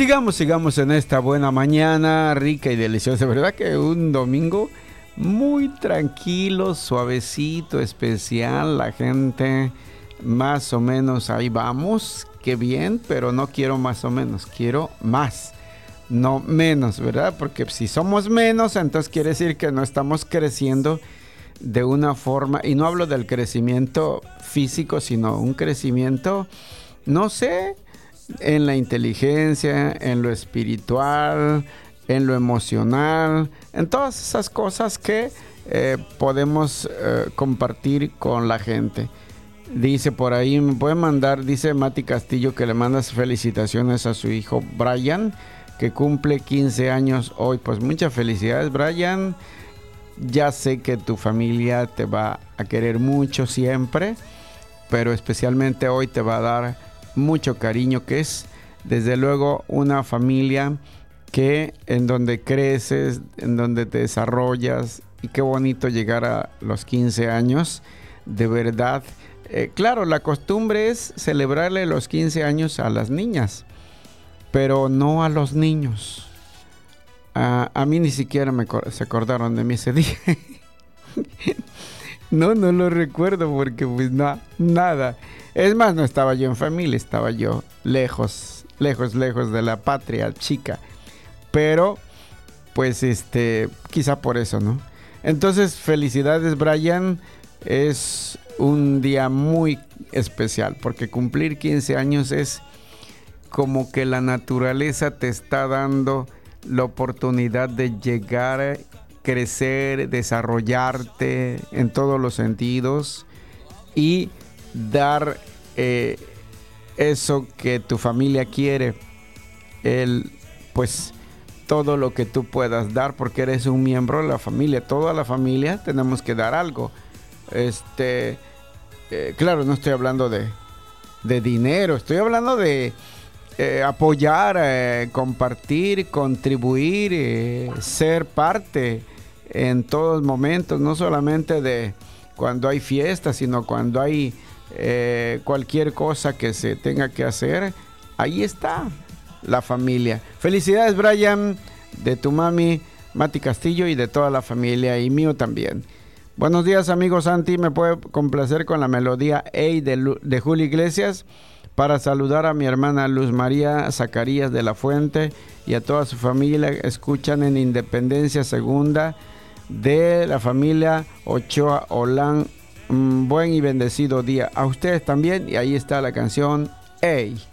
Sigamos en esta buena mañana, rica y deliciosa. ¿Verdad que un domingo muy tranquilo, suavecito, especial? La gente más o menos ahí vamos. Qué bien, pero no quiero más o menos, quiero más, no menos, ¿verdad? Porque si somos menos, entonces quiere decir que no estamos creciendo de una forma, y no hablo del crecimiento físico, sino un crecimiento, no sé, en la inteligencia, en lo espiritual, en lo emocional, en todas esas cosas que podemos compartir con la gente. Dice por ahí, me puede mandar, dice Mati Castillo, que le mandas felicitaciones a su hijo Brian, que cumple 15 años hoy. Pues muchas felicidades, Brian. Ya sé que tu familia te va a querer mucho siempre, pero especialmente hoy te va a dar mucho cariño, que es desde luego una familia que en donde creces, en donde te desarrollas, y qué bonito llegar a los 15 años, de verdad. Claro, la costumbre es celebrarle los 15 años a las niñas, pero no a los niños. A mí ni siquiera se acordaron de mí ese día. No lo recuerdo porque pues nada. Es más, no estaba yo en familia, estaba yo lejos de la patria chica. Pero, pues quizá por eso, ¿no? Entonces, felicidades, Brian. Es un día muy especial porque cumplir 15 años es como que la naturaleza te está dando la oportunidad de llegar, crecer, desarrollarte en todos los sentidos y dar eso que tu familia quiere, pues todo lo que tú puedas dar, porque eres un miembro de la familia. Toda la familia tenemos que dar algo. Claro, no estoy hablando de dinero, estoy hablando de apoyar, compartir, contribuir, ser parte en todos momentos, no solamente de cuando hay fiestas, sino cuando hay cualquier cosa que se tenga que hacer. Ahí está la familia. Felicidades, Brian, de tu mami Mati Castillo y de toda la familia, y mío también. Buenos días, amigo Santi. Me puede complacer con la melodía Ey de Julio Iglesias para saludar a mi hermana Luz María Zacarías de la Fuente y a toda su familia. Escuchan en Independencia Segunda de la familia Ochoa Olán. Buen y bendecido día a ustedes también. Y ahí está la canción Ey.